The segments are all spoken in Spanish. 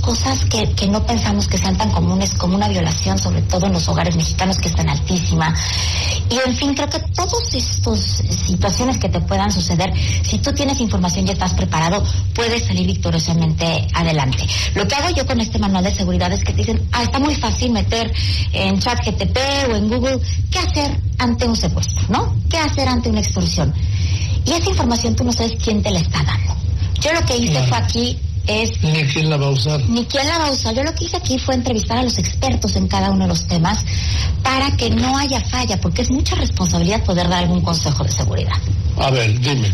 cosas que no pensamos que sean tan comunes como una violación, sobre todo en los hogares mexicanos, que están altísima. Y en fin, creo que todas estas situaciones que te puedan suceder, si tú tienes información y estás preparado, puedes salir victoriosamente adelante. Lo que hago yo con este manual de seguridad es que te dicen, está muy fácil meter en ChatGPT o en Google qué hacer ante un secuestro, ¿no? ¿Qué hacer ante una extorsión? Y esa información tú no sabes quién te la está dando. Yo lo que hice fue aquí ni quién la va a usar. Ni quién la va a usar. Yo lo que hice aquí fue entrevistar a los expertos en cada uno de los temas para que no haya falla, porque es mucha responsabilidad poder dar algún consejo de seguridad. A ver, dime,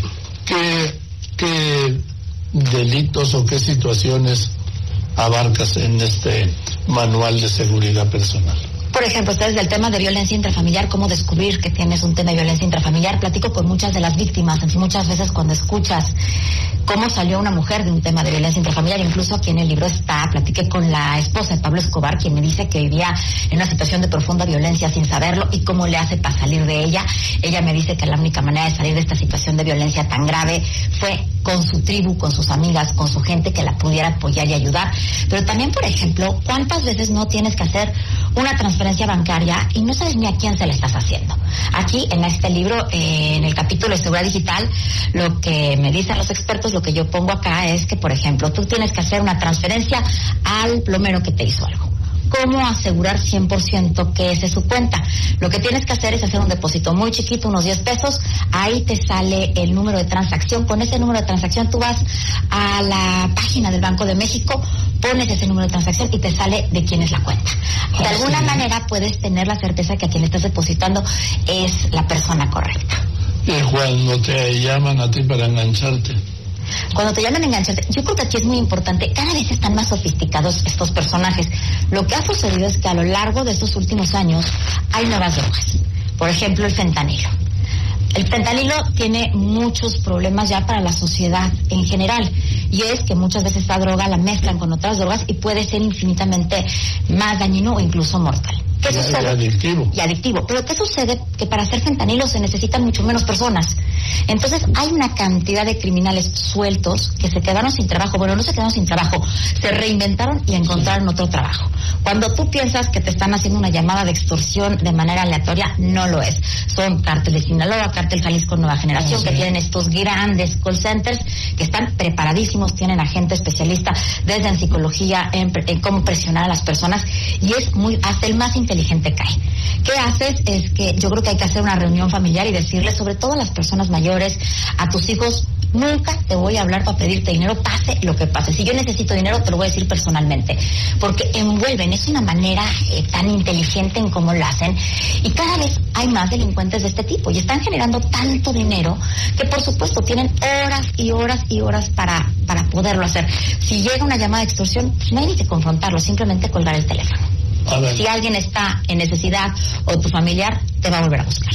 ¿qué delitos o qué situaciones abarcas en este manual de seguridad personal? Por ejemplo, está desde el tema de violencia intrafamiliar, cómo descubrir que tienes un tema de violencia intrafamiliar. Platico con muchas de las víctimas, muchas veces cuando escuchas cómo salió una mujer de un tema de violencia intrafamiliar, incluso aquí en el libro platiqué con la esposa de Pablo Escobar, quien me dice que vivía en una situación de profunda violencia sin saberlo y cómo le hace para salir de ella. Ella me dice que la única manera de salir de esta situación de violencia tan grave fue con su tribu, con sus amigas, con su gente que la pudiera apoyar y ayudar. Pero también, por ejemplo, ¿cuántas veces no tienes que hacer una transferencia bancaria y no sabes ni a quién se la estás haciendo? Aquí, en este libro, en el capítulo de seguridad digital, lo que me dicen los expertos, lo que yo pongo acá es que, por ejemplo, tú tienes que hacer una transferencia al plomero que te hizo algo. ¿Cómo asegurar 100% que esa es su cuenta? Lo que tienes que hacer es hacer un depósito muy chiquito, unos 10 pesos, ahí te sale el número de transacción. Con ese número de transacción tú vas a la página del Banco de México, pones ese número de transacción y te sale de quién es la cuenta. De alguna manera puedes tener la certeza que a quien estás depositando es la persona correcta. Y cuando te llaman a ti para engancharte. Cuando te llaman a engancharte, yo creo que aquí es muy importante, cada vez están más sofisticados estos personajes. Lo que ha sucedido es que a lo largo de estos últimos años hay nuevas drogas. Por ejemplo, el fentanilo. El fentanilo tiene muchos problemas ya para la sociedad en general, y es que muchas veces esta droga la mezclan con otras drogas y puede ser infinitamente más dañino o incluso mortal. ¿Qué sucede? Y adictivo. Pero ¿qué sucede? Que para hacer fentanilo se necesitan mucho menos personas. Entonces hay una cantidad de criminales sueltos que se quedaron sin trabajo. Bueno, no se quedaron sin trabajo, se reinventaron y encontraron otro trabajo. Cuando tú piensas que te están haciendo una llamada de extorsión de manera aleatoria, no lo es. Son Cártel de Sinaloa, Cártel Jalisco Nueva Generación, que tienen estos grandes call centers que están preparadísimos, tienen a gente especialista desde en psicología, en cómo presionar a las personas, y es hasta el más inteligente cae. ¿Qué haces? Es que yo creo que hay que hacer una reunión familiar y decirle, sobre todo a las personas mayores, a tus hijos, nunca te voy a hablar para pedirte dinero, pase lo que pase. Si yo necesito dinero, te lo voy a decir personalmente, porque envuelven, es una manera tan inteligente en cómo lo hacen, y cada vez hay más delincuentes de este tipo, y están generando tanto dinero que, por supuesto, tienen horas y horas y horas para poderlo hacer. Si llega una llamada de extorsión, pues no hay ni que confrontarlo, simplemente colgar el teléfono. Si alguien está en necesidad o tu familiar, te va a volver a buscar.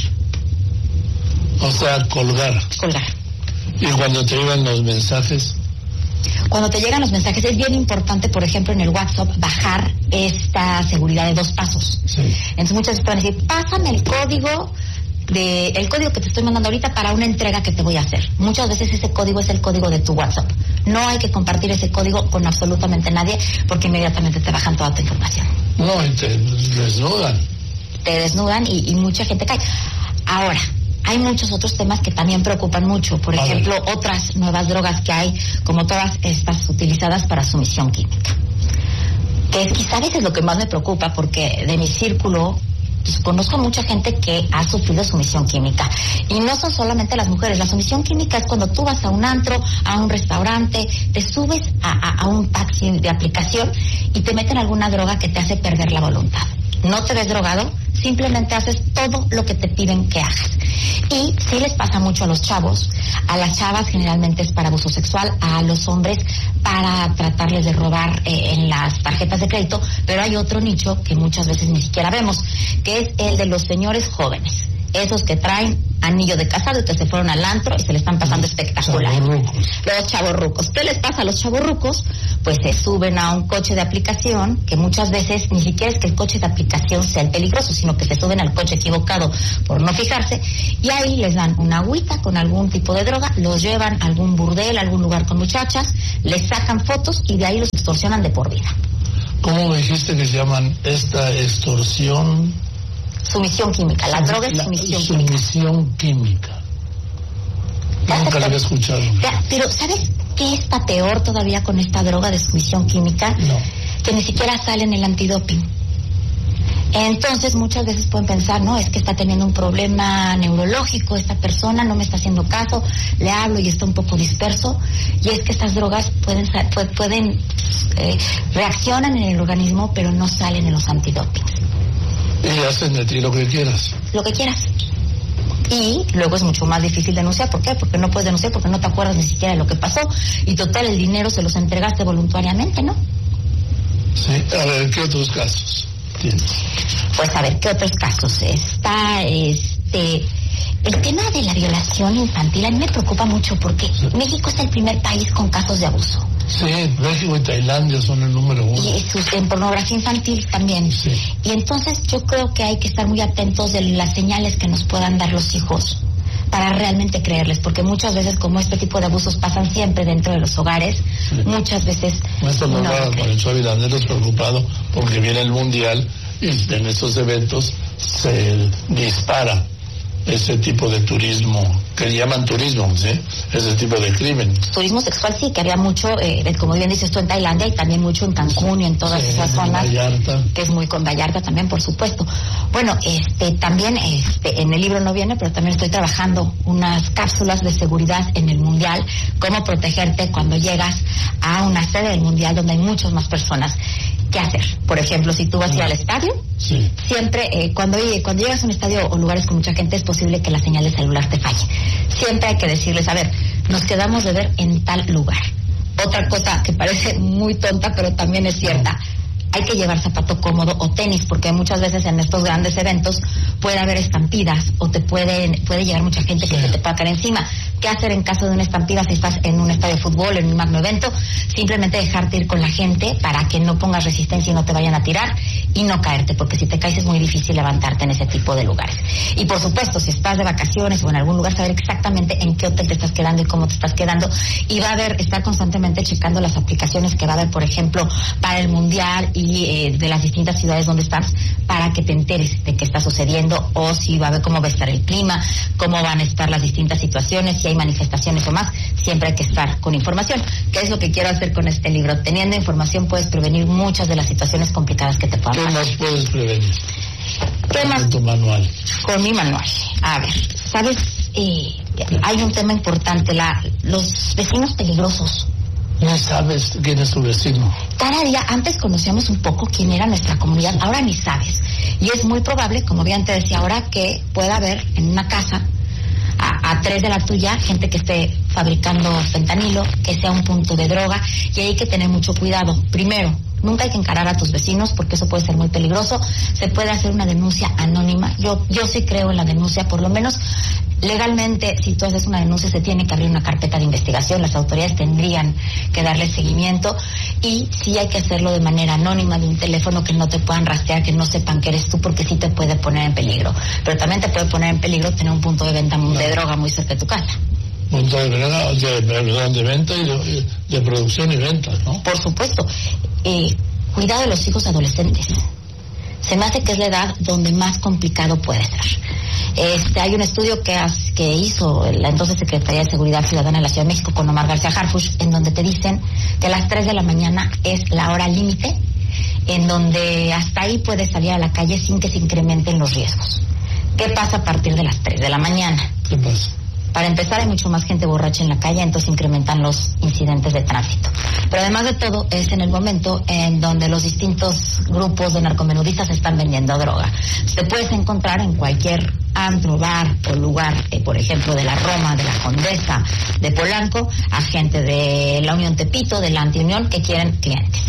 O sea, colgar. ¿Y cuando te llegan los mensajes? Cuando te llegan los mensajes es bien importante, por ejemplo, en el WhatsApp, bajar esta seguridad de 2 pasos. Sí. Entonces muchas veces te van a decir, pásame el código que te estoy mandando ahorita para una entrega que te voy a hacer. Muchas veces ese código es el código de tu WhatsApp. No hay que compartir ese código con absolutamente nadie, porque inmediatamente te bajan toda tu información. No, y te desnudan. Te desnudan y mucha gente cae. Ahora, hay muchos otros temas que también preocupan mucho. Por ejemplo, otras nuevas drogas que hay, como todas estas utilizadas para sumisión química. Que es quizá a veces lo que más me preocupa, porque de mi círculo pues conozco mucha gente que ha sufrido sumisión química. Y no son solamente las mujeres. La sumisión química es cuando tú vas a un antro, a un restaurante, te subes a un taxi de aplicación y te meten alguna droga que te hace perder la voluntad. No te ves drogado, simplemente haces todo lo que te piden que hagas. Y sí les pasa mucho a los chavos, a las chavas generalmente es para abuso sexual, a los hombres para tratarles de robar en las tarjetas de crédito, pero hay otro nicho que muchas veces ni siquiera vemos, que es el de los señores jóvenes, esos que traen anillo de casado y que se fueron al antro y se le están pasando espectacular. Los chavorrucos. ¿Qué les pasa a los chavorrucos? Pues se suben a un coche de aplicación, que muchas veces ni siquiera es que el coche de aplicación sea el peligroso, sino que se suben al coche equivocado por no fijarse, y ahí les dan una agüita con algún tipo de droga, los llevan a algún burdel, a algún lugar con muchachas, les sacan fotos y de ahí los extorsionan de por vida. ¿Cómo dijiste que se llaman esta extorsión? Sumisión química. La droga es sumisión química. Nunca lo había escuchado. Pero ¿sabes qué está peor todavía con esta droga de sumisión química? No. Que ni siquiera sale en el antidoping. Entonces muchas veces pueden pensar, no, es que está teniendo un problema neurológico esta persona, no me está haciendo caso, le hablo y está un poco disperso, y es que estas drogas pueden reaccionan en el organismo, pero no salen en los antidopings. Y hacen de ti lo que quieras. Lo que quieras. Y luego es mucho más difícil denunciar. ¿Por qué? Porque no puedes denunciar, porque no te acuerdas ni siquiera de lo que pasó. Y total, el dinero se los entregaste voluntariamente, ¿no? Sí, a ver, ¿qué otros casos tienes? Pues a ver, ¿qué otros casos? Está el tema de la violación infantil. A mí me preocupa mucho porque México es el primer país con casos de abuso. Sí, México y Tailandia son el número 1. Y en pornografía infantil también. Sí. Y entonces yo creo que hay que estar muy atentos de las señales que nos puedan dar los hijos para realmente creerles, porque muchas veces, como este tipo de abusos pasan siempre dentro de los hogares, sí, muchas veces esto no va con el Suavidandero es preocupado porque viene el Mundial y en estos eventos se dispara ese tipo de turismo, que llaman turismo, ¿sí? Ese tipo de crimen. Turismo sexual sí, que había mucho, como bien dices tú, en Tailandia y también mucho en Cancún y en todas esas zonas. Vallarta. Que es muy con Vallarta también, por supuesto. Bueno, también en el libro no viene, pero también estoy trabajando unas cápsulas de seguridad en el Mundial, cómo protegerte cuando llegas a una sede del Mundial donde hay muchas más personas. ¿Qué hacer? Por ejemplo, si tú vas a ir al estadio, sí, siempre, cuando llegas a un estadio o lugares con mucha gente, es posible que la señal de celular te falle. Siempre hay que decirles, a ver, nos quedamos de ver en tal lugar. Otra cosa que parece muy tonta, pero también es cierta, hay que llevar zapato cómodo o tenis, porque muchas veces en estos grandes eventos puede haber estampidas o puede llegar mucha gente que se te pueda caer encima. ¿Qué hacer en caso de una estampida si estás en un estadio de fútbol, en un magno evento? Simplemente dejarte ir con la gente para que no pongas resistencia y no te vayan a tirar y no caerte, porque si te caes es muy difícil levantarte en ese tipo de lugares. Y por supuesto, si estás de vacaciones o en algún lugar, saber exactamente en qué hotel te estás quedando y cómo te estás quedando. Y estar constantemente checando las aplicaciones que va a haber, por ejemplo, para el Mundial y de las distintas ciudades donde estás, para que te enteres de qué está sucediendo, o si va a ver cómo va a estar el clima, cómo van a estar las distintas situaciones, si hay manifestaciones o más. Siempre hay que estar con información, que es lo que quiero hacer con este libro. Teniendo información puedes prevenir muchas de las situaciones complicadas que te puedan pasar. ¿Qué más puedes prevenir? ¿Qué más? Con tu manual. Con mi manual. A ver, ¿sabes? Hay un tema importante, los vecinos peligrosos. No sabes quién es tu vecino. Cada día, antes conocíamos un poco quién era nuestra comunidad, ahora ni sabes. Y es muy probable, como bien te decía ahora, que pueda haber en una casa a 3 de la tuya gente que esté fabricando fentanilo, que sea un punto de droga, y hay que tener mucho cuidado. Primero, nunca hay que encarar a tus vecinos porque eso puede ser muy peligroso. Se puede hacer una denuncia anónima. Yo sí creo en la denuncia, por lo menos legalmente. Si tú haces una denuncia se tiene que abrir una carpeta de investigación, las autoridades tendrían que darle seguimiento, y sí hay que hacerlo de manera anónima, de un teléfono que no te puedan rastrear, que no sepan que eres tú, porque sí te puede poner en peligro. Pero también te puede poner en peligro tener un punto de venta de droga muy cerca de tu casa. Punto de venta y de producción y venta, ¿no? Por supuesto. Cuidado de los hijos adolescentes. Se me hace que es la edad donde más complicado puede ser. Hay un estudio que hizo la entonces Secretaría de Seguridad Ciudadana de la Ciudad de México con Omar García Harfuch, en donde te dicen que a las 3 de la mañana es la hora límite, en donde hasta ahí puedes salir a la calle sin que se incrementen los riesgos. ¿Qué pasa a partir de las 3 de la mañana? ¿Qué pasa? Para empezar, hay mucho más gente borracha en la calle, entonces incrementan los incidentes de tránsito. Pero además de todo, es en el momento en donde los distintos grupos de narcomenudistas están vendiendo droga. Te puedes encontrar en cualquier antro, bar o lugar, por ejemplo, de la Roma, de la Condesa, de Polanco, a gente de la Unión Tepito, de la Antiunión, que quieren clientes.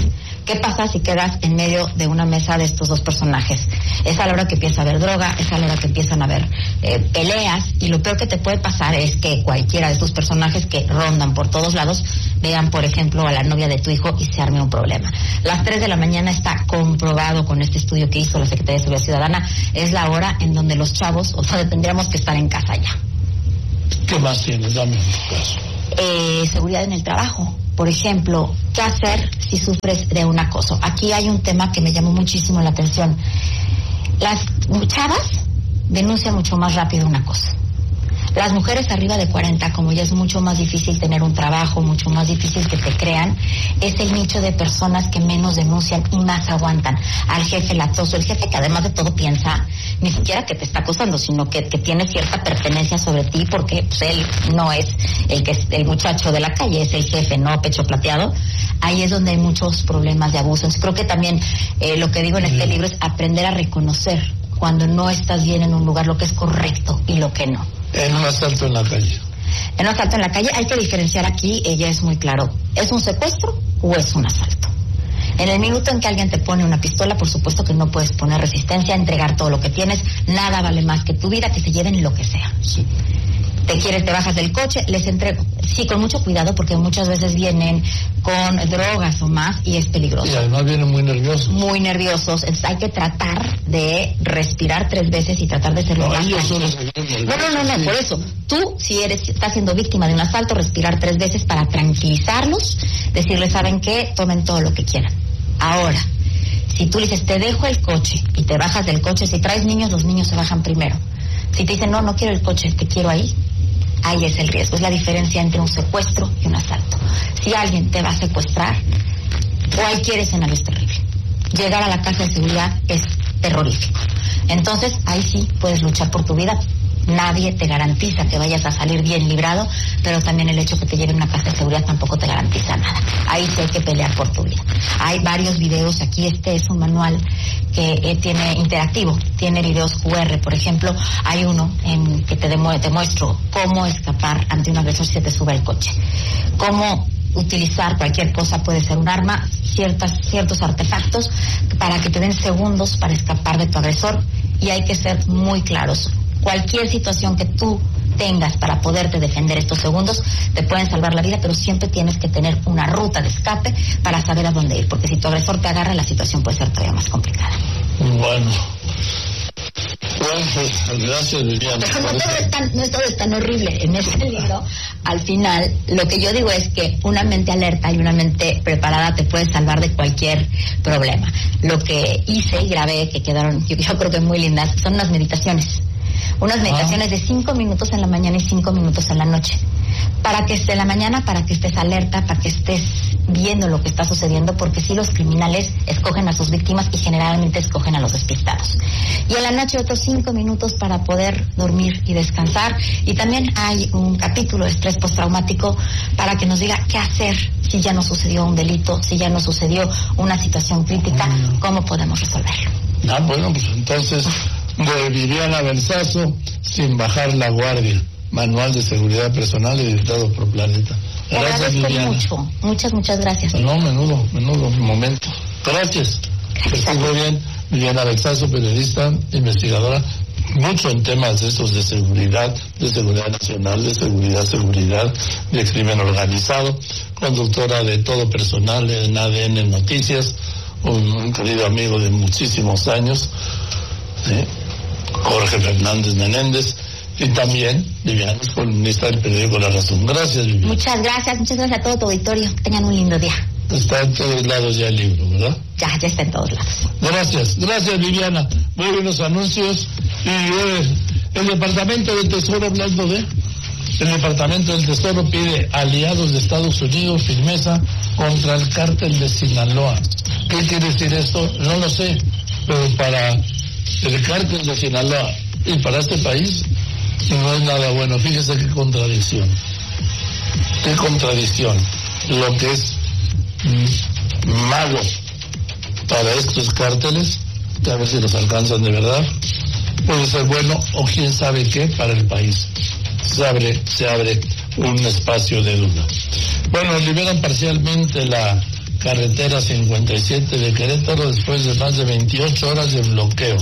¿Qué pasa si quedas en medio de una mesa de estos dos personajes? Es a la hora que empieza a haber droga, es a la hora que empiezan a haber peleas, y lo peor que te puede pasar es que cualquiera de estos personajes que rondan por todos lados vean, por ejemplo, a la novia de tu hijo y se arme un problema. Las 3 de la mañana está comprobado con este estudio que hizo la Secretaría de Seguridad Ciudadana, es la hora en donde los chavos, o donde tendríamos que estar en casa ya. ¿Qué más tienes? Dame un caso. Seguridad en el trabajo. Por ejemplo, ¿qué hacer si sufres de un acoso? Aquí hay un tema que me llamó muchísimo la atención. Las chavas denuncian mucho más rápido un acoso. Las mujeres arriba de 40, como ya es mucho más difícil tener un trabajo, mucho más difícil que te crean, es el nicho de personas que menos denuncian y más aguantan al jefe latoso. El jefe que además de todo piensa, ni siquiera que te está acosando, sino que tiene cierta pertenencia sobre ti, porque pues, él no es el muchacho de la calle, es el jefe, no pecho plateado. Ahí es donde hay muchos problemas de abuso. Entonces creo que también lo que digo en este libro es aprender a reconocer cuando no estás bien en un lugar, lo que es correcto y lo que no. En un asalto en la calle. En un asalto en la calle hay que diferenciar aquí, ella es muy claro, ¿es un secuestro o es un asalto? En el minuto en que alguien te pone una pistola, por supuesto que no puedes poner resistencia, entregar todo lo que tienes, nada vale más que tu vida, que se lleven lo que sea. Sí. Te bajas del coche, les entrego. Sí, con mucho cuidado, porque muchas veces vienen con drogas o más y es peligroso. Y además vienen muy nerviosos. Muy nerviosos. Entonces hay que tratar de respirar 3 veces y tratar de ser lo más tranquilos. No, por eso. Tú, si estás siendo víctima de un asalto, respirar 3 veces para tranquilizarlos, decirles, ¿saben qué? Tomen todo lo que quieran. Ahora, si tú le dices, te dejo el coche y te bajas del coche, si traes niños, los niños se bajan primero. Si te dicen, no quiero el coche, te quiero ahí es el riesgo. Es la diferencia entre un secuestro y un asalto. Si alguien te va a secuestrar, cualquier escenario es terrible. Llegar a la casa de seguridad es terrorífico. Entonces, ahí sí puedes luchar por tu vida. Nadie te garantiza que vayas a salir bien librado, pero también el hecho que te lleven a una casa de seguridad tampoco te garantiza nada. Ahí sí hay que pelear por tu vida. Hay varios videos aquí, este es un manual que tiene interactivo, tiene videos QR, por ejemplo, hay uno en que te muestro cómo escapar ante un agresor si se te sube el coche, cómo utilizar cualquier cosa, puede ser un arma, ciertos artefactos para que te den segundos para escapar de tu agresor, y hay que ser muy claros. Cualquier situación que tú tengas para poderte defender estos segundos te pueden salvar la vida, pero siempre tienes que tener una ruta de escape para saber a dónde ir, porque si tu agresor te agarra, la situación puede ser todavía más complicada. Bueno, pues, gracias, Viviana. Pero no todo es tan horrible. En este libro, al final, lo que yo digo es que una mente alerta y una mente preparada te puede salvar de cualquier problema. Lo que hice y grabé, que quedaron, yo creo que muy lindas, son unas meditaciones. Unas meditaciones de 5 minutos en la mañana y 5 minutos en la noche. Para que estés en la mañana, para que estés alerta, para que estés viendo lo que está sucediendo, porque sí, los criminales escogen a sus víctimas y generalmente escogen a los despistados. Y en la noche otros 5 minutos para poder dormir y descansar. Y también hay un capítulo de estrés postraumático para que nos diga qué hacer si ya nos sucedió un delito, si ya nos sucedió una situación crítica, cómo podemos resolverlo. Bueno, pues entonces, de Viviana Benzazo, Sin bajar la guardia, manual de seguridad personal editado por Planeta. Gracias, Viviana. Mucho. Muchas gracias. No, menudo momento. Gracias. Que estés muy bien. Viviana Benzazo, periodista, investigadora, mucho en temas de estos de seguridad nacional, de seguridad, de crimen organizado, conductora de Todo Personal en ADN Noticias, un querido amigo de muchísimos años, Jorge Fernández Menéndez, y también Viviana es columnista del periódico La Razón. Gracias, Viviana. Muchas gracias a todo tu auditorio. Tengan un lindo día. Está en todos lados ya el libro, ¿verdad? Ya está en todos lados. Gracias, Viviana. Muy buenos anuncios. Y el Departamento del Tesoro, hablando de... El Departamento del Tesoro pide aliados de Estados Unidos firmeza contra el cártel de Sinaloa. ¿Qué quiere decir esto? No lo sé, pero para el cártel de Sinaloa y para este país no es nada bueno. Fíjese qué contradicción. Lo que es malo para estos cárteles, que a ver si los alcanzan de verdad, puede ser bueno, o quién sabe qué para el país. Se abre un espacio de duda. Bueno, liberan parcialmente la carretera 57 de Querétaro después de más de 28 horas de bloqueo.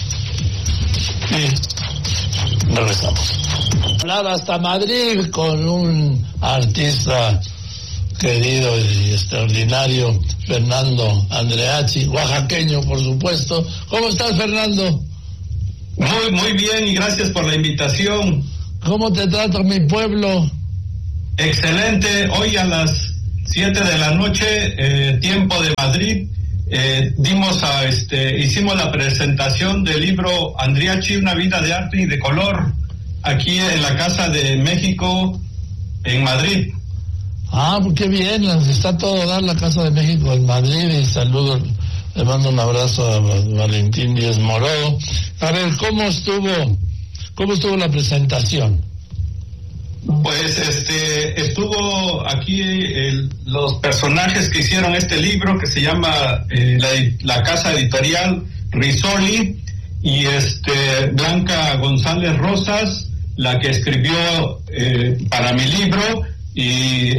Y regresamos. Hablar hasta Madrid con un artista querido y extraordinario, Fernando Andreazzi, oaxaqueño, por supuesto. ¿Cómo estás, Fernando? Muy bien, y gracias por la invitación. ¿Cómo te trata mi pueblo? Excelente. Hoy a las 7 de la noche, tiempo de Madrid, hicimos la presentación del libro Andreazzi, una vida de arte y de color, aquí en la Casa de México, en Madrid. Ah, qué bien, está todo dar la Casa de México en Madrid, y saludo, le mando un abrazo a Valentín Díaz Morodo. A ver, ¿cómo estuvo la presentación? Pues estuvo aquí los personajes que hicieron este libro, que se llama la casa editorial Risoli, y Blanca González Rosas, la que escribió para mi libro, y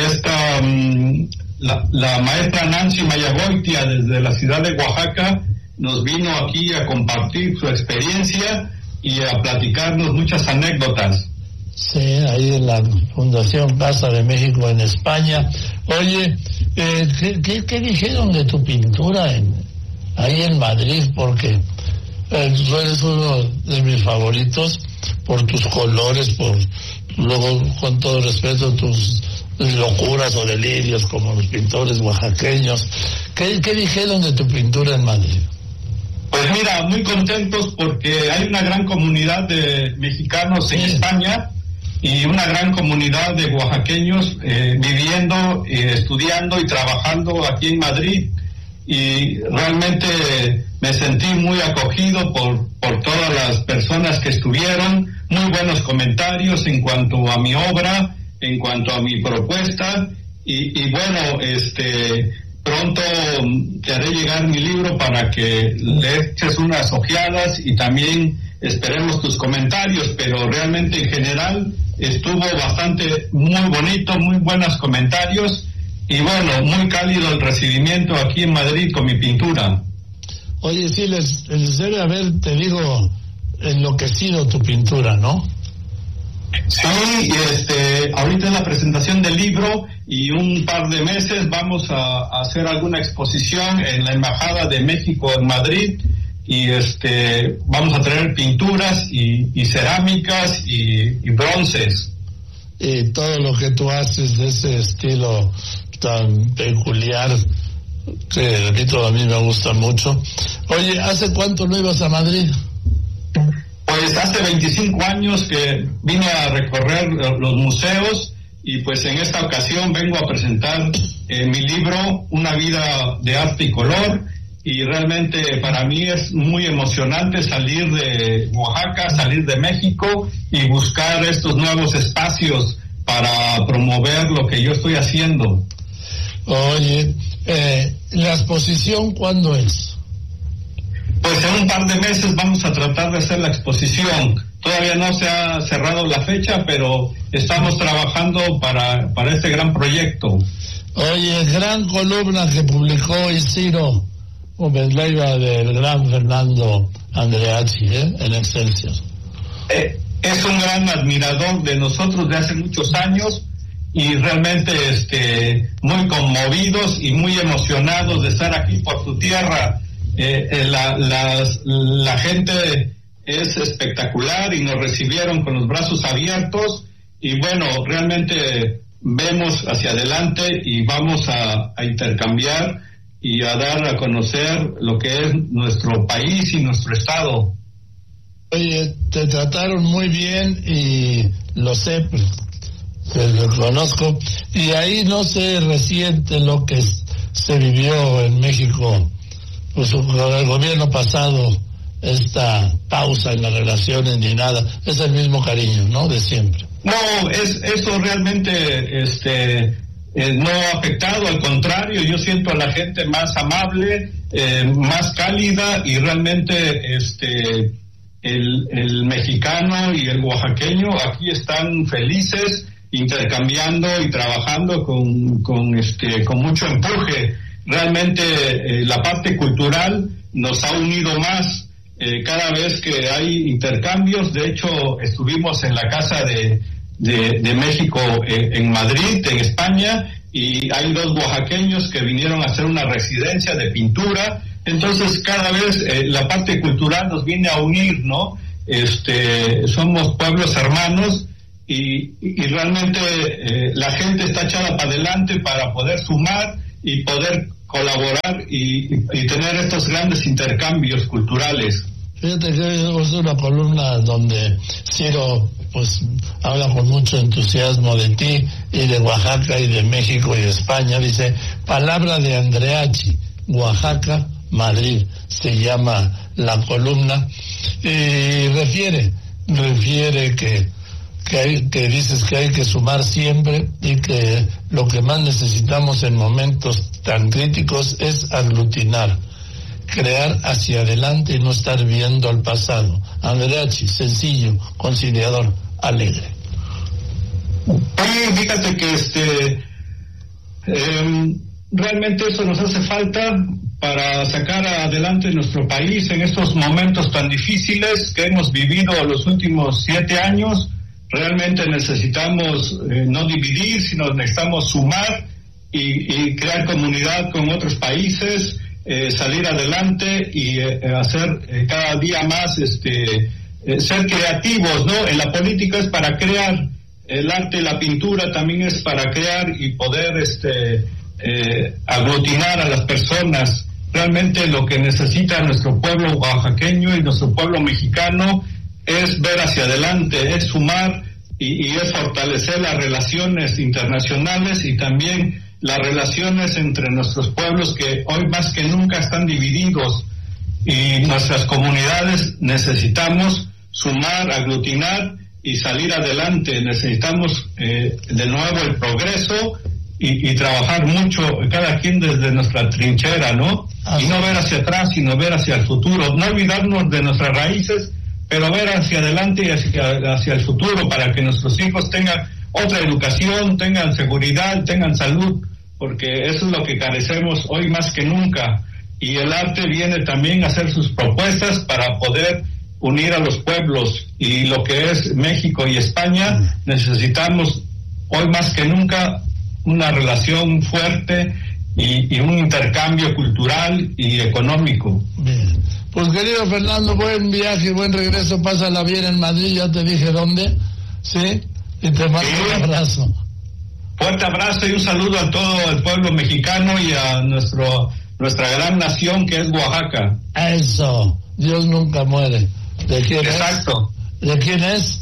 la maestra Nancy Mayagoitia desde la ciudad de Oaxaca nos vino aquí a compartir su experiencia y a platicarnos muchas anécdotas. Sí, ahí en la Fundación Casa de México en España. Oye, ¿qué dijeron de tu pintura ahí en Madrid? Porque tú eres uno de mis favoritos por tus colores, luego, con todo respeto, tus locuras o delirios como los pintores oaxaqueños. ¿Qué dijeron de tu pintura en Madrid? Pues mira, muy contentos porque hay una gran comunidad de mexicanos en España y una gran comunidad de oaxaqueños viviendo, estudiando y trabajando aquí en Madrid, y realmente me sentí muy acogido por todas las personas que estuvieron. Muy buenos comentarios en cuanto a mi obra, en cuanto a mi propuesta, y bueno, pronto te haré llegar mi libro para que le eches unas ojeadas y también esperemos tus comentarios, pero realmente en general estuvo muy bonito, muy buenos comentarios, y bueno, muy cálido el recibimiento aquí en Madrid con mi pintura. Oye, sí, les debe haber, te digo, enloquecido tu pintura, ¿no? Sí, ahorita es la presentación del libro, y un par de meses vamos a hacer alguna exposición en la Embajada de México en Madrid, y vamos a traer pinturas y cerámicas y bronces. Y todo lo que tú haces de ese estilo tan peculiar, que repito, a mí me gusta mucho. Oye, ¿hace cuánto no ibas a Madrid? Pues hace 25 años que vine a recorrer los museos, y pues en esta ocasión vengo a presentar mi libro, Una vida de arte y color, y realmente para mí es muy emocionante salir de Oaxaca, salir de México y buscar estos nuevos espacios para promover lo que yo estoy haciendo. Oye, ¿la exposición cuándo es? Pues en un par de meses vamos a tratar de hacer la exposición. Todavía no se ha cerrado la fecha, pero estamos trabajando para este gran proyecto. Oye, gran columna que publicó Isidro Gómez Leiva del gran Fernando Andreazzi, en Excelsior. Es un gran admirador de nosotros de hace muchos años, y realmente muy conmovidos y muy emocionados de estar aquí por tu tierra. La gente es espectacular y nos recibieron con los brazos abiertos, y bueno, realmente vemos hacia adelante y vamos a intercambiar y a dar a conocer lo que es nuestro país y nuestro estado. Oye, te trataron muy bien y lo sé, te lo conozco, y ahí no se resiente lo que se vivió en México, pues con el gobierno pasado, esta pausa en las relaciones ni nada, es el mismo cariño, ¿no? De siempre. No, eso realmente no ha afectado, al contrario, yo siento a la gente más amable, más cálida, y realmente el mexicano y el oaxaqueño aquí están felices intercambiando y trabajando con mucho empuje. Realmente la parte cultural nos ha unido más cada vez que hay intercambios. De hecho, estuvimos en la Casa de México en Madrid, en España, y hay 2 oaxaqueños que vinieron a hacer una residencia de pintura. Entonces, cada vez la parte cultural nos viene a unir, ¿no? Somos pueblos hermanos y realmente la gente está echada para adelante para poder sumar y poder colaborar y tener estos grandes intercambios culturales. Fíjate que es una columna donde Ciro pues habla con mucho entusiasmo de ti y de Oaxaca y de México y de España. Dice, palabra de Andreachi, Oaxaca, Madrid, se llama la columna, y refiere que dices que hay que sumar siempre y que lo que más necesitamos en momentos tan críticos es aglutinar, crear hacia adelante y no estar viendo al pasado. Andreachi, sencillo, conciliador, alegre. Sí, fíjate que realmente eso nos hace falta para sacar adelante nuestro país en estos momentos tan difíciles que hemos vivido los últimos 7 años. Realmente necesitamos no dividir, sino necesitamos sumar y crear comunidad con otros países, salir adelante y hacer cada día más, ser creativos, ¿no? En la política es para crear, el arte y la pintura también es para crear y poder aglutinar a las personas. Realmente lo que necesita nuestro pueblo oaxaqueño y nuestro pueblo mexicano es ver hacia adelante, es sumar y es fortalecer las relaciones internacionales y también las relaciones entre nuestros pueblos que hoy más que nunca están divididos, y nuestras comunidades necesitamos sumar, aglutinar y salir adelante. Necesitamos de nuevo el progreso y trabajar mucho, cada quien desde nuestra trinchera, ¿no? Y no ver hacia atrás, sino ver hacia el futuro. No olvidarnos de nuestras raíces, pero ver hacia adelante y hacia el futuro para que nuestros hijos tengan otra educación, tengan seguridad, tengan salud, porque eso es lo que carecemos hoy más que nunca. Y el arte viene también a hacer sus propuestas para poder unir a los pueblos, y lo que es México y España necesitamos hoy más que nunca una relación fuerte y un intercambio cultural y económico. Bien. Pues querido Fernando, buen viaje, buen regreso, pásala bien en Madrid, ya te dije dónde, ¿sí? Y te mando un abrazo. Fuerte abrazo y un saludo a todo el pueblo mexicano y a nuestra gran nación que es Oaxaca. Eso, Dios nunca muere. ¿De quién es? Exacto. ¿De quién es?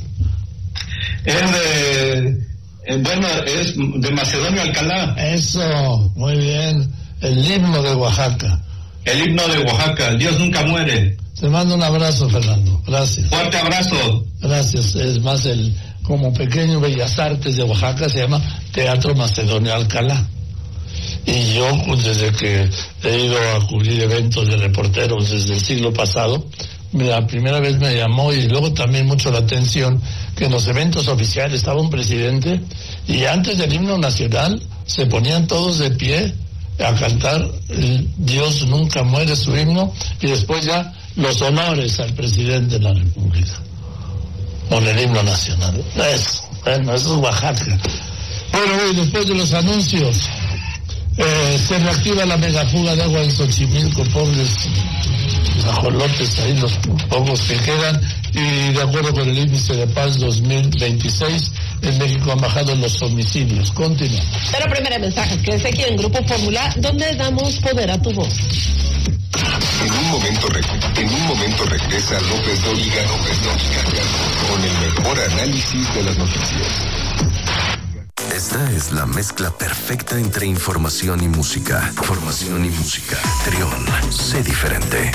Es de Macedonio Alcalá. Eso, muy bien. El himno de Oaxaca. El himno de Oaxaca, Dios nunca muere. Te mando un abrazo, Fernando. Gracias. Fuerte abrazo. Gracias. Es más, como pequeño Bellas Artes de Oaxaca se llama Teatro Macedonio Alcalá. Y yo, desde que he ido a cubrir eventos de reporteros desde el siglo pasado, la primera vez me llamó, y luego también mucho la atención, que en los eventos oficiales estaba un presidente y antes del himno nacional se ponían todos de pie a cantar Dios nunca muere, su himno, y después ya los honores al presidente de la República con el himno nacional. Eso es Oaxaca. Bueno, y después de los anuncios, se reactiva la megafuga de agua en Xochimilco, pobres ajolotes ahí, los pocos que quedan, y de acuerdo con el índice de paz 2026, en México han bajado los homicidios. Continúa. Pero primero mensaje, que es aquí en Grupo Fórmula, donde damos poder a tu voz. En un momento regresa López Dóriga con el mejor análisis de las noticias. Esta es la mezcla perfecta entre información y música. Trión, sé diferente.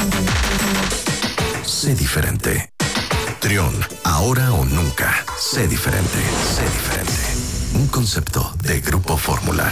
Sé diferente. Trión, ahora o nunca. Sé diferente. Un concepto de Grupo Fórmula.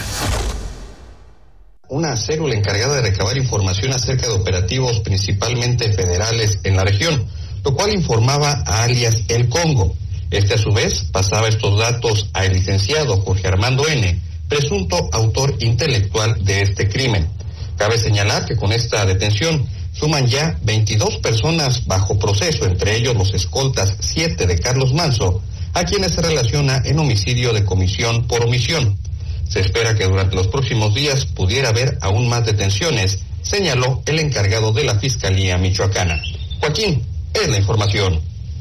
Una célula encargada de recabar información acerca de operativos principalmente federales en la región, lo cual informaba a alias El Congo. Este a su vez pasaba estos datos al licenciado Jorge Armando N., presunto autor intelectual de este crimen. Cabe señalar que con esta detención suman ya 22 personas bajo proceso, entre ellos los escoltas 7 de Carlos Manso, a quienes se relaciona en homicidio de comisión por omisión. Se espera que durante los próximos días pudiera haber aún más detenciones, señaló el encargado de la Fiscalía Michoacana. Joaquín, es la información.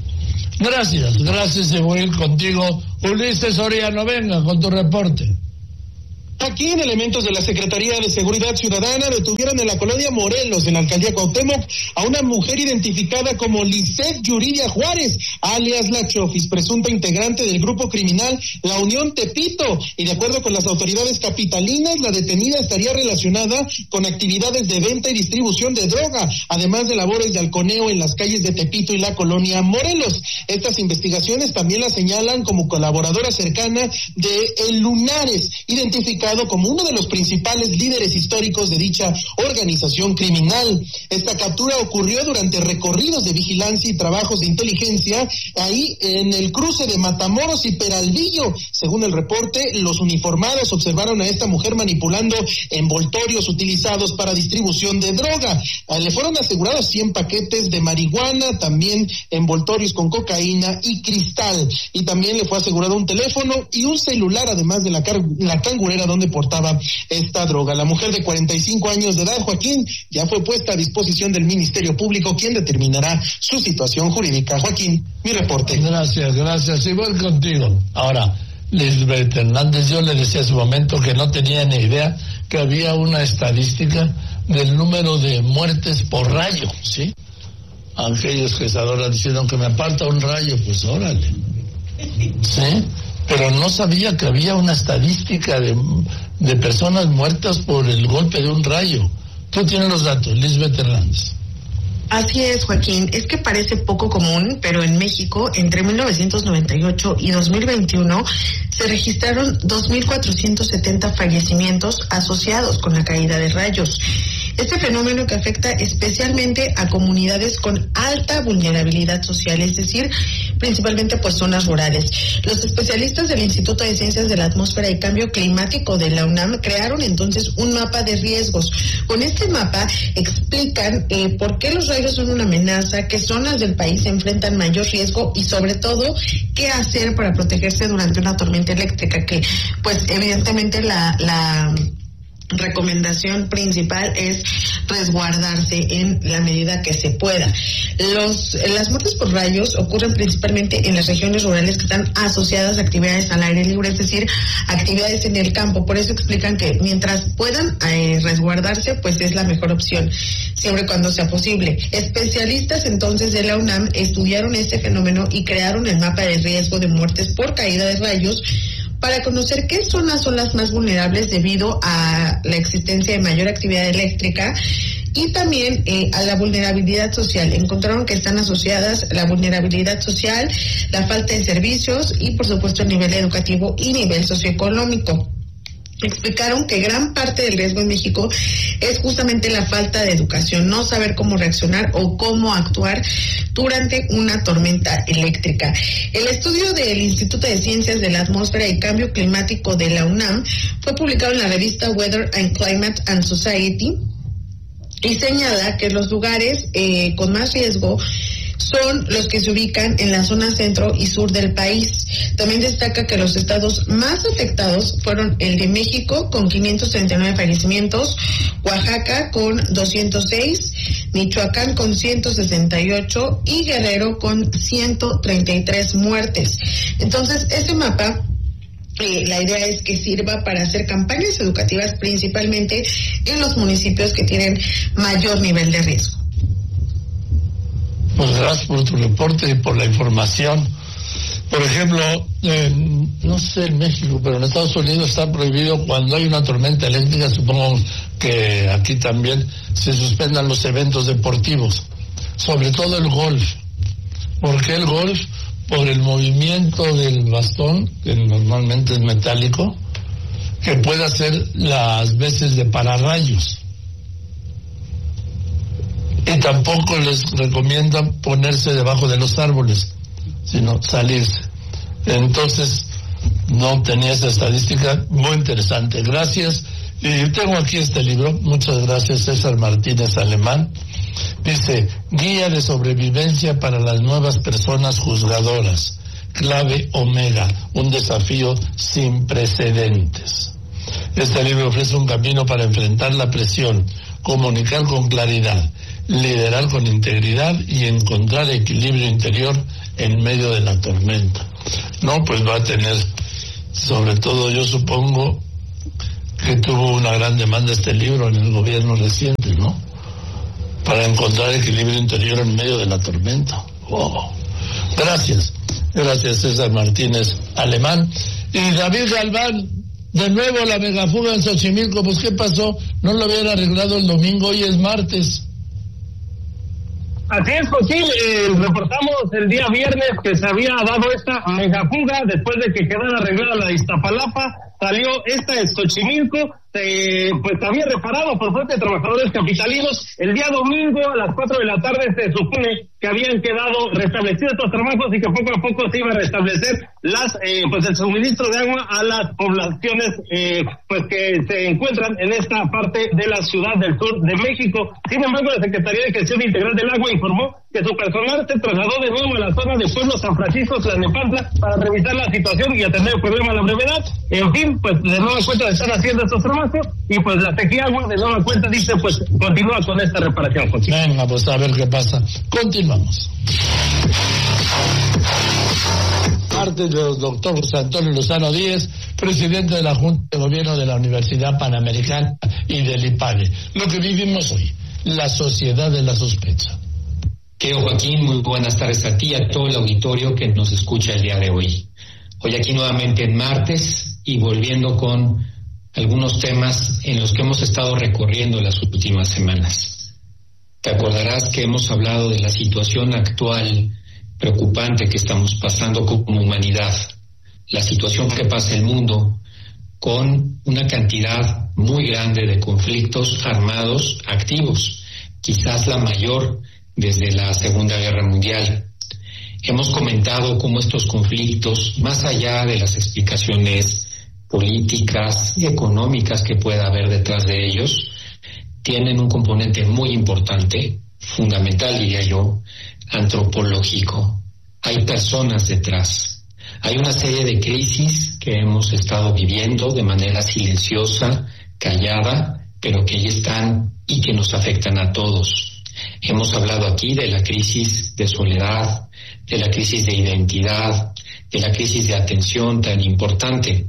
Gracias, y voy a ir contigo. Ulises Soriano, venga con tu reporte. Aquí en elementos de la Secretaría de Seguridad Ciudadana detuvieron en la colonia Morelos, en la alcaldía Cuauhtémoc, a una mujer identificada como Lisette Yuridia Juárez, alias La Chofis, presunta integrante del grupo criminal La Unión Tepito, y de acuerdo con las autoridades capitalinas, la detenida estaría relacionada con actividades de venta y distribución de droga, además de labores de halconeo en las calles de Tepito y la colonia Morelos. Estas investigaciones también la señalan como colaboradora cercana de El Lunares, identificado como uno de los principales líderes históricos de dicha organización criminal. Esta captura ocurrió durante recorridos de vigilancia y trabajos de inteligencia ahí en el cruce de Matamoros y Peralvillo. Según el reporte, los uniformados observaron a esta mujer manipulando envoltorios utilizados para distribución de droga. Le fueron asegurados 100 paquetes de marihuana, también envoltorios con cocaína y cristal. Y también le fue asegurado un teléfono y un celular, además de la cangurera donde portaba esta droga. La mujer de 45 años de edad, Joaquín, ya fue puesta a disposición del Ministerio Público, quien determinará su situación jurídica. Joaquín, mi reporte. Gracias, y voy contigo. Ahora, Lisbeth Hernández, yo le decía a su momento que no tenía ni idea que había una estadística del número de muertes por rayo, ¿sí? Aquellos que ahora diciendo que me aparta un rayo, pues órale, ¿sí? Pero no sabía que había una estadística de personas muertas por el golpe de un rayo. Tú tienes los datos, Lisbeth Hernández. Así es, Joaquín. Es que parece poco común, pero en México, entre 1998 y 2021, se registraron 2.470 fallecimientos asociados con la caída de rayos. Este fenómeno que afecta especialmente a comunidades con alta vulnerabilidad social, es decir, principalmente pues zonas rurales. Los especialistas del Instituto de Ciencias de la Atmósfera y Cambio Climático de la UNAM crearon entonces un mapa de riesgos. Con este mapa explican por qué los rayos son una amenaza, qué zonas del país se enfrentan mayor riesgo y sobre todo qué hacer para protegerse durante una tormenta eléctrica, que pues evidentemente la recomendación principal es resguardarse en la medida que se pueda. Las muertes por rayos ocurren principalmente en las regiones rurales que están asociadas a actividades al aire libre, es decir, actividades en el campo. Por eso explican que mientras puedan resguardarse, pues es la mejor opción, siempre y cuando sea posible. Especialistas entonces de la UNAM estudiaron este fenómeno y crearon el mapa de riesgo de muertes por caída de rayos para conocer qué zonas son las más vulnerables debido a la existencia de mayor actividad eléctrica y también a la vulnerabilidad social. Encontraron que están asociadas la vulnerabilidad social, la falta de servicios y, por supuesto, el nivel educativo y nivel socioeconómico. Explicaron que gran parte del riesgo en México es justamente la falta de educación, no saber cómo reaccionar o cómo actuar durante una tormenta eléctrica. El estudio del Instituto de Ciencias de la Atmósfera y Cambio Climático de la UNAM fue publicado en la revista Weather and Climate and Society y señala que los lugares con más riesgo son los que se ubican en la zona centro y sur del país. También destaca que los estados más afectados fueron el de México, con 539 fallecimientos, Oaxaca con 206, Michoacán con 168 y Guerrero con 133 muertes. Entonces, este mapa, la idea es que sirva para hacer campañas educativas principalmente en los municipios que tienen mayor nivel de riesgo. Pues gracias por tu reporte y por la información. Por ejemplo, no sé en México, pero en Estados Unidos está prohibido cuando hay una tormenta eléctrica, supongo que aquí también se suspendan los eventos deportivos, sobre todo el golf. ¿Por qué el golf? Por el movimiento del bastón, que normalmente es metálico, que puede hacer las veces de pararrayos. Y tampoco les recomiendan ponerse debajo de los árboles, sino salirse. Entonces, no tenía esa estadística, muy interesante. Gracias. Y tengo aquí este libro, muchas gracias, César Martínez Alemán. Dice, Guía de sobrevivencia para las nuevas personas juzgadoras, clave Omega, un desafío sin precedentes. Este libro ofrece un camino para enfrentar la presión, comunicar con claridad, liderar con integridad y encontrar equilibrio interior en medio de la tormenta. No, pues va a tener, sobre todo yo supongo que tuvo una gran demanda este libro en el gobierno reciente, ¿no? Para encontrar equilibrio interior en medio de la tormenta. Oh. Gracias César Martínez Alemán. Y David Galván, de nuevo la megafuga en Xochimilco, pues ¿qué pasó? No lo habían arreglado el domingo, hoy es martes. Así es, Joaquín, reportamos el día viernes que se había dado esta megafuga después de que quedara arreglada la de Iztapalapa, salió esta de Xochimilco, pues había reparado por parte de trabajadores capitalinos. El día domingo a las 4 de la tarde se supone que habían quedado restablecidos estos trabajos y que poco a poco se iba a restablecer pues el suministro de agua a las poblaciones pues que se encuentran en esta parte de la ciudad del sur de México. Sin embargo, la Secretaría de Gestión Integral del Agua informó que su personal se trasladó de nuevo a la zona de Pueblo San Francisco, Tlalnepantla, para revisar la situación y atender el problema a la brevedad. En fin, pues de nueva cuenta están haciendo estos trabajos y pues la Tequiagua de nueva cuenta dice pues continúa con esta reparación. Venga, pues a ver qué pasa. Continuamos. Parte del doctor José Antonio Lozano Díez, presidente de la Junta de Gobierno de la Universidad Panamericana y del IPADE. Lo que vivimos hoy, la sociedad de la sospecha. Querido Joaquín, muy buenas tardes a ti y a todo el auditorio que nos escucha el día de hoy. Hoy aquí nuevamente en martes y volviendo con algunos temas en los que hemos estado recorriendo las últimas semanas. Te acordarás que hemos hablado de la situación actual preocupante que estamos pasando como humanidad, la situación que pasa el mundo con una cantidad muy grande de conflictos armados activos, quizás la mayor desde la Segunda Guerra Mundial. Hemos comentado cómo estos conflictos, más allá de las explicaciones políticas y económicas que pueda haber detrás de ellos, tienen un componente muy importante, fundamental diría yo, antropológico. Hay personas detrás. Hay una serie de crisis que hemos estado viviendo de manera silenciosa, callada, pero que ahí están y que nos afectan a todos. Hemos hablado aquí de la crisis de soledad, de la crisis de identidad, de la crisis de atención tan importante.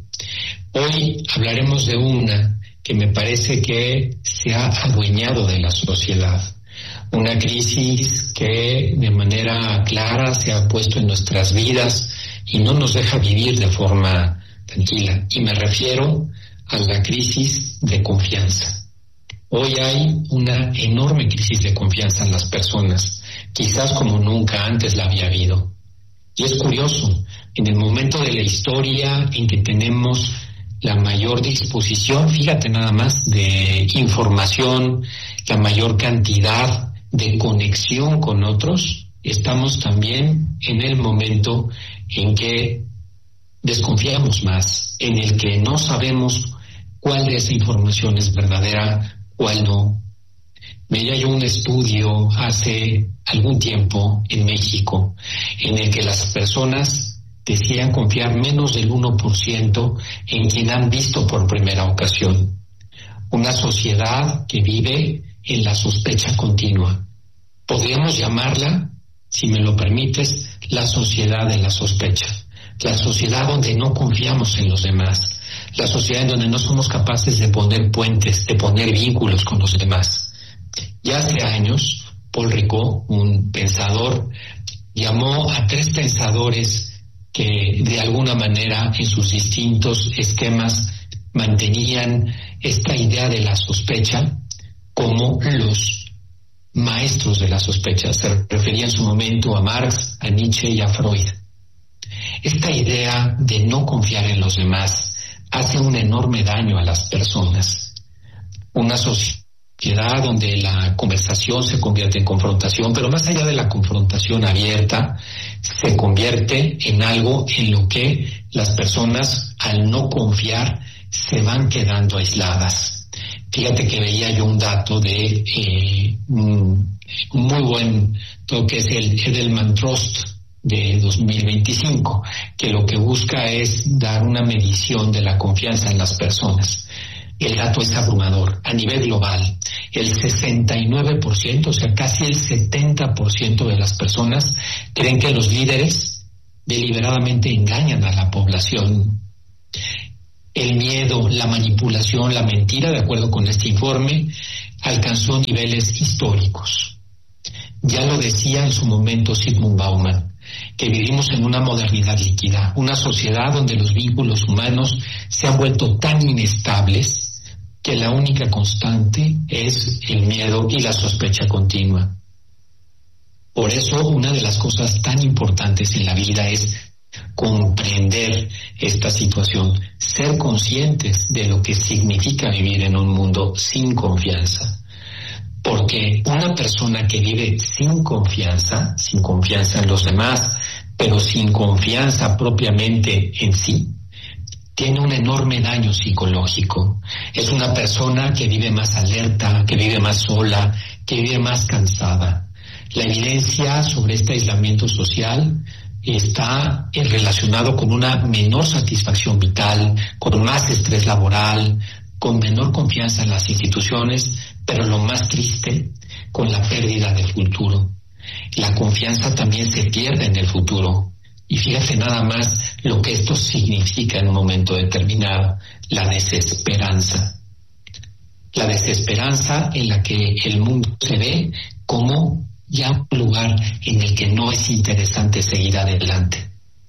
Hoy hablaremos de una que me parece que se ha adueñado de la sociedad. Una crisis que de manera clara se ha puesto en nuestras vidas y no nos deja vivir de forma tranquila. Y me refiero a la crisis de confianza. Hoy hay una enorme crisis de confianza en las personas, quizás como nunca antes la había habido. Y es curioso, en el momento de la historia en que tenemos la mayor disposición, fíjate nada más, de información, la mayor cantidad de conexión con otros, estamos también en el momento en que desconfiamos más, en el que no sabemos cuál de esa información es verdadera, cuál no. Veía yo un estudio hace algún tiempo en México en el que las personas decían confiar menos del 1% en quien han visto por primera ocasión. Una sociedad que vive en la sospecha continua. Podríamos llamarla, si me lo permites, la sociedad de la sospecha. La sociedad donde no confiamos en los demás. La sociedad en donde no somos capaces de poner puentes, de poner vínculos con los demás. Ya hace años, Paul Ricoeur, un pensador, llamó a 3 pensadores que de alguna manera en sus distintos esquemas mantenían esta idea de la sospecha como los maestros de la sospecha. Se refería en su momento a Marx, a Nietzsche y a Freud. Esta idea de no confiar en los demás hace un enorme daño a las personas. Una sociedad donde la conversación se convierte en confrontación, pero más allá de la confrontación abierta, se convierte en algo en lo que las personas, al no confiar, se van quedando aisladas. Fíjate que veía yo un dato de muy buen, todo que es el Edelman Trust de 2025, que lo que busca es dar una medición de la confianza en las personas. El dato es abrumador. A nivel global, el 69%, o sea, casi el 70% de las personas creen que los líderes deliberadamente engañan a la población. El miedo, la manipulación, la mentira, de acuerdo con este informe, alcanzó niveles históricos. Ya lo decía en su momento Zygmunt Bauman, que vivimos en una modernidad líquida, una sociedad donde los vínculos humanos se han vuelto tan inestables que la única constante es el miedo y la sospecha continua. Por eso, una de las cosas tan importantes en la vida es comprender esta situación, ser conscientes de lo que significa vivir en un mundo sin confianza. Porque una persona que vive sin confianza en los demás, pero sin confianza propiamente en sí, tiene un enorme daño psicológico. Es una persona que vive más alerta, que vive más sola, que vive más cansada. La evidencia sobre este aislamiento social está relacionado con una menor satisfacción vital, con más estrés laboral, con menor confianza en las instituciones, pero lo más triste, con la pérdida del futuro. La confianza también se pierde en el futuro. Y fíjate nada más lo que esto significa en un momento determinado, la desesperanza. La desesperanza en la que el mundo se ve como ya un lugar en el que no es interesante seguir adelante.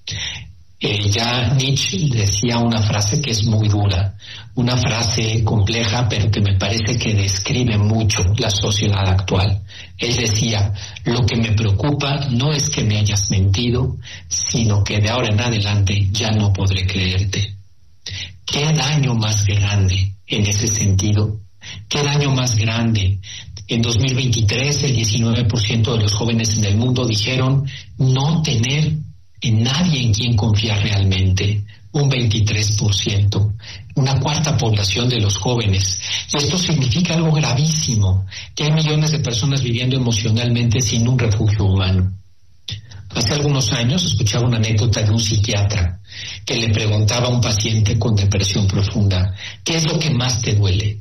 Ya Nietzsche decía una frase que es muy dura, una frase compleja, pero que me parece que describe mucho la sociedad actual. Él decía: lo que me preocupa no es que me hayas mentido, sino que de ahora en adelante ya no podré creerte. ¿Qué daño más grande en ese sentido? ¿Qué daño más grande? En 2023, el 19% de los jóvenes en el mundo dijeron no tener en nadie en quien confiar realmente. Un 23%, una cuarta población de los jóvenes. Y esto significa algo gravísimo, que hay millones de personas viviendo emocionalmente sin un refugio humano. Hace algunos años escuchaba una anécdota de un psiquiatra que le preguntaba a un paciente con depresión profunda: ¿qué es lo que más te duele?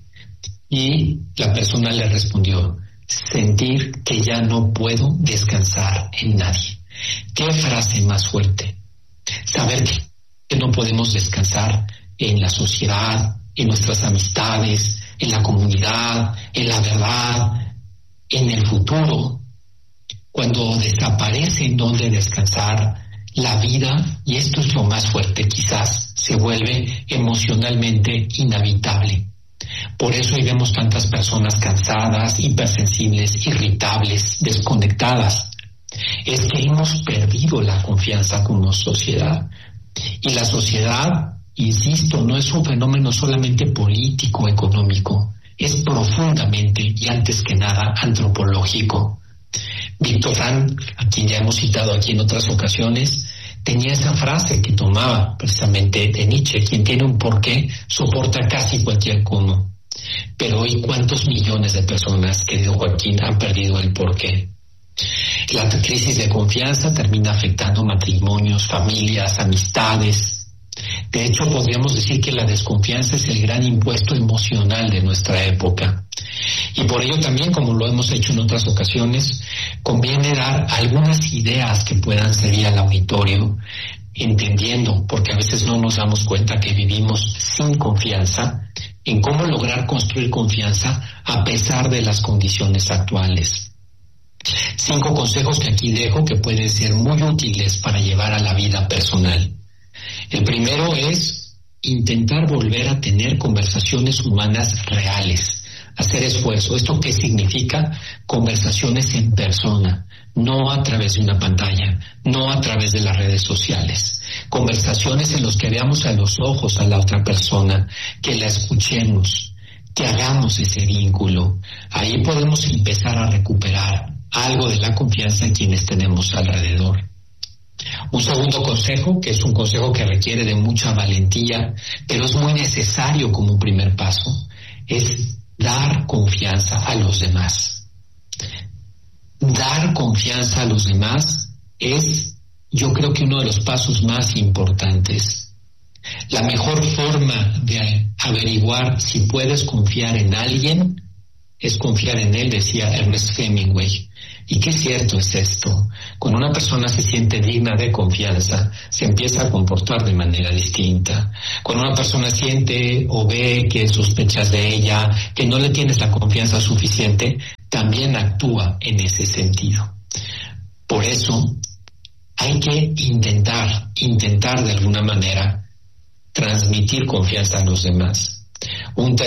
Y la persona le respondió: sentir que ya no puedo descansar en nadie. ¿Qué frase más fuerte? Saber que no podemos descansar en la sociedad, en nuestras amistades, en la comunidad, en la verdad, en el futuro. Cuando desaparece en donde descansar, la vida, y esto es lo más fuerte quizás, se vuelve emocionalmente inhabitable. Por eso hoy vemos tantas personas cansadas, hipersensibles, irritables, desconectadas. Es que hemos perdido la confianza como sociedad. Y la sociedad, insisto, no es un fenómeno solamente político, económico, es profundamente y antes que nada antropológico. Víctor Frank, a quien ya hemos citado aquí en otras ocasiones, tenía esa frase que tomaba precisamente de Nietzsche: quien tiene un porqué soporta casi cualquier cómo. Pero hoy, ¿cuántos millones de personas, querido Joaquín, han perdido el porqué? La crisis de confianza termina afectando matrimonios, familias, amistades. De hecho, podríamos decir que la desconfianza es el gran impuesto emocional de nuestra época. Y por ello también, como lo hemos hecho en otras ocasiones, conviene dar algunas ideas que puedan servir al auditorio, entendiendo, porque a veces no nos damos cuenta que vivimos sin confianza, en cómo lograr construir confianza a pesar de las condiciones actuales. 5 consejos que aquí dejo que pueden ser muy útiles para llevar a la vida personal. El primero es intentar volver a tener conversaciones humanas reales, hacer esfuerzo. ¿Esto qué significa? Conversaciones en persona, no a través de una pantalla, no a través de las redes sociales. Conversaciones en las que veamos a los ojos a la otra persona, que la escuchemos, que hagamos ese vínculo. Ahí podemos empezar a recuperar algo de la confianza en quienes tenemos alrededor. Un segundo consejo, que es un consejo que requiere de mucha valentía, pero es muy necesario como un primer paso, es dar confianza a los demás. Dar confianza a los demás es, yo creo que uno de los pasos más importantes. La mejor forma de averiguar si puedes confiar en alguien es confiar en él, decía Ernest Hemingway. Y qué cierto es esto. Cuando una persona se siente digna de confianza, se empieza a comportar de manera distinta. Cuando una persona siente o ve que sospechas de ella, que no le tienes la confianza suficiente, también actúa en ese sentido. Por eso hay que intentar de alguna manera transmitir confianza a los demás. Un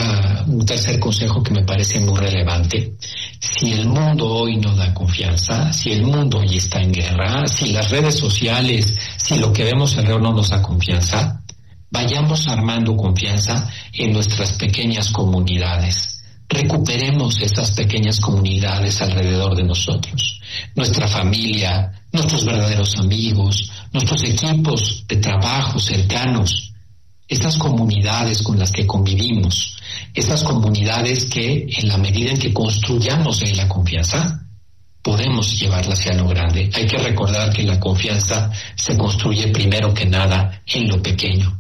tercer consejo que me parece muy relevante: si el mundo hoy no da confianza, si el mundo hoy está en guerra, si las redes sociales, si lo que vemos alrededor no nos da confianza, vayamos armando confianza en nuestras pequeñas comunidades. Recuperemos esas pequeñas comunidades alrededor de nosotros, nuestra familia, nuestros verdaderos amigos, nuestros equipos de trabajo cercanos, estas comunidades con las que convivimos, esas comunidades que en la medida en que construyamos en la confianza, podemos llevarla hacia lo grande. Hay que recordar que la confianza se construye primero que nada en lo pequeño.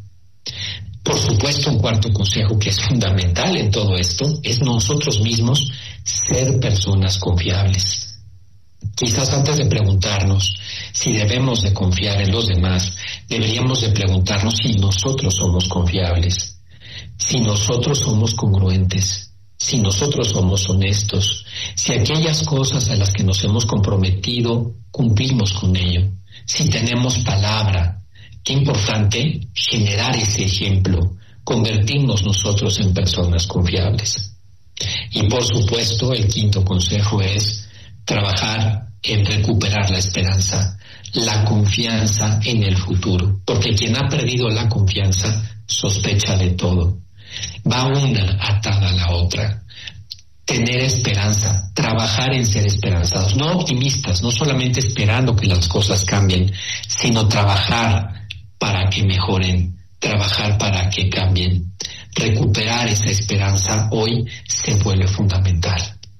Por supuesto, un cuarto consejo que es fundamental en todo esto es nosotros mismos ser personas confiables. Quizás antes de preguntarnos si debemos de confiar en los demás, deberíamos de preguntarnos si nosotros somos confiables, si nosotros somos congruentes, si nosotros somos honestos, si aquellas cosas a las que nos hemos comprometido cumplimos con ello, si tenemos palabra. Qué importante generar ese ejemplo, convertirnos nosotros en personas confiables. Y por supuesto, el quinto consejo es trabajar en recuperar la esperanza, la confianza en el futuro, porque quien ha perdido la confianza sospecha de todo. Va una atada a la otra. Tener esperanza, trabajar en ser esperanzados, no optimistas, no solamente esperando que las cosas cambien, sino trabajar para que mejoren, trabajar para que cambien. Recuperar esa esperanza hoy se vuelve fundamental.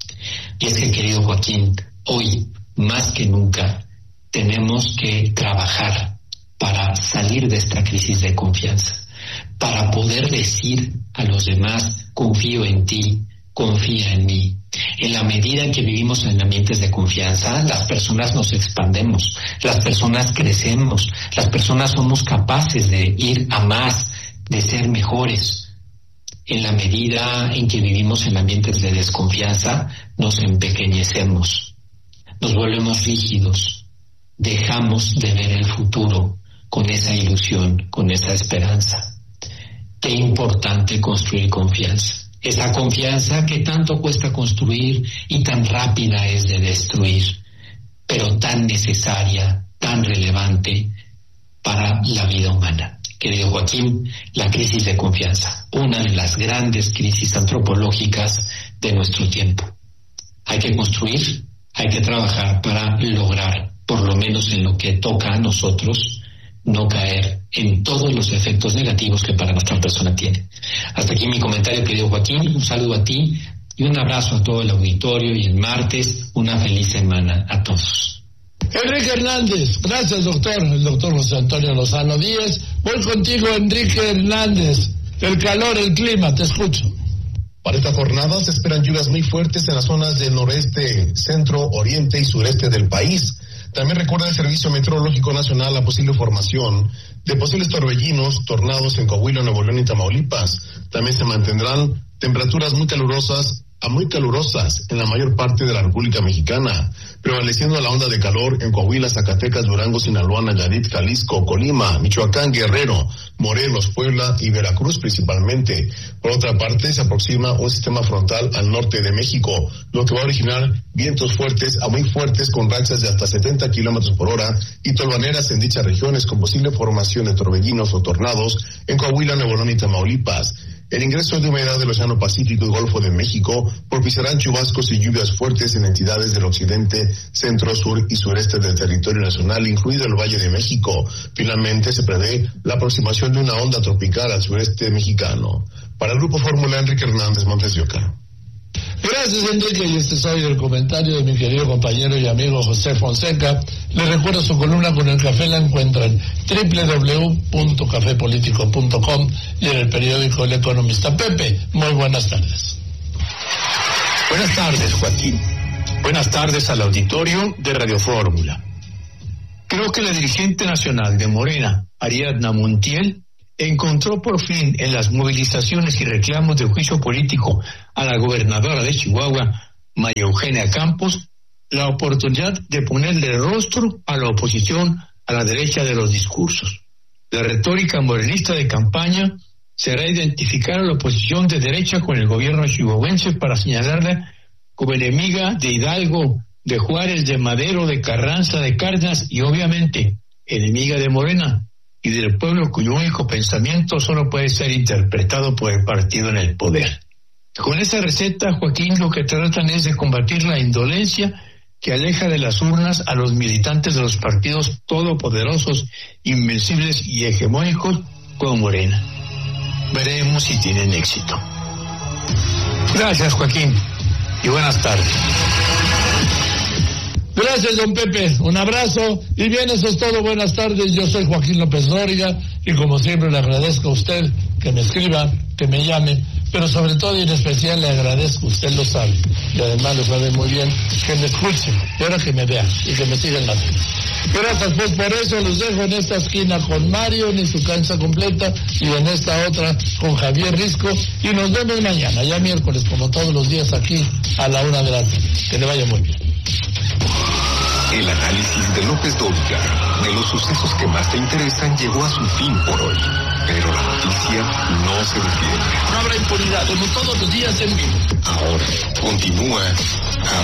Y es que, querido Joaquín, hoy más que nunca tenemos que trabajar para salir de esta crisis de confianza, para poder decir a los demás: confío en ti, confía en mí. En la medida en que vivimos en ambientes de confianza, las personas nos expandemos, las personas crecemos, las personas somos capaces de ir a más, de ser mejores. En la medida en que vivimos en ambientes de desconfianza, nos empequeñecemos, nos volvemos rígidos, dejamos de ver el futuro con esa ilusión, con esa esperanza. Qué importante construir confianza. Esa confianza que tanto cuesta construir y tan rápida es de destruir, pero tan necesaria, tan relevante para la vida humana. Querido Joaquín, la crisis de confianza, una de las grandes crisis antropológicas de nuestro tiempo. Hay que construir, hay que trabajar para lograr, por lo menos en lo que toca a nosotros, no caer en todos los efectos negativos que para nuestra persona tiene. Hasta aquí mi comentario, querido Joaquín. Un saludo a ti y un abrazo a todo el auditorio, y el martes una feliz semana a todos. Enrique Hernández, gracias doctor, el doctor José Antonio Lozano Díez. Voy contigo, Enrique Hernández. El calor, el clima, te escucho. Para esta jornada se esperan lluvias muy fuertes en las zonas del noreste, centro, oriente y sureste del país. También recuerda el Servicio Meteorológico Nacional la posible formación de posibles torbellinos, tornados en Coahuila, Nuevo León y Tamaulipas. También se mantendrán temperaturas muy calurosas a muy calurosas en la mayor parte de la República Mexicana, prevaleciendo la onda de calor en Coahuila, Zacatecas, Durango, Sinaloa, Nayarit, Jalisco, Colima, Michoacán, Guerrero, Morelos, Puebla y Veracruz principalmente. Por otra parte, se aproxima un sistema frontal al norte de México, lo que va a originar vientos fuertes a muy fuertes con rachas de hasta 70 kilómetros por hora y tolvaneras en dichas regiones, con posible formación de torbellinos o tornados en Coahuila, Nuevo León y Tamaulipas. El ingreso de humedad del Océano Pacífico y Golfo de México propiciarán chubascos y lluvias fuertes en entidades del occidente, centro, sur y sureste del territorio nacional, incluido el Valle de México. Finalmente, se prevé la aproximación de una onda tropical al sureste mexicano. Para el Grupo Fórmula, Enrique Hernández, Montes de Oca. Gracias, Enrique, y este es hoy el comentario de mi querido compañero y amigo José Fonseca. Les recuerdo su columna con el café, la encuentran www.cafepolitico.com y en el periódico El Economista. Pepe, muy buenas tardes. Buenas tardes, Joaquín. Buenas tardes al auditorio de Radio Fórmula. Creo que la dirigente nacional de Morena, Ariadna Montiel, encontró por fin en las movilizaciones y reclamos de juicio político a la gobernadora de Chihuahua, María Eugenia Campos, la oportunidad de ponerle rostro a la oposición a la derecha de los discursos. La retórica morenista de campaña será identificar a la oposición de derecha con el gobierno chihuahuense para señalarla como enemiga de Hidalgo, de Juárez, de Madero, de Carranza, de Cárdenas y obviamente enemiga de Morena y del pueblo cuyo único pensamiento solo puede ser interpretado por el partido en el poder. Con esa receta, Joaquín, lo que tratan es de combatir la indolencia que aleja de las urnas a los militantes de los partidos todopoderosos, invencibles y hegemónicos como Morena. Veremos si tienen éxito. Gracias, Joaquín, y buenas tardes. Gracias, don Pepe. Un abrazo. Y bien, eso es todo. Buenas tardes. Yo soy Joaquín López Dóriga y como siempre le agradezco a usted que me escriba, que me llame, pero sobre todo y en especial le agradezco, usted lo sabe, y además lo sabe muy bien, que me escuchen y ahora que me vean y que me sigan las redes. Gracias, pues por eso los dejo en esta esquina con Mario en su cancha completa y en esta otra con Javier Risco y nos vemos mañana, ya miércoles, como todos los días aquí a la 1:00 p.m. Que le vaya muy bien. El análisis de López Dóriga de los sucesos que más te interesan llegó a su fin por hoy. Pero la noticia no se detiene. No habrá impunidad, como todos los días en vivo. Ahora continúa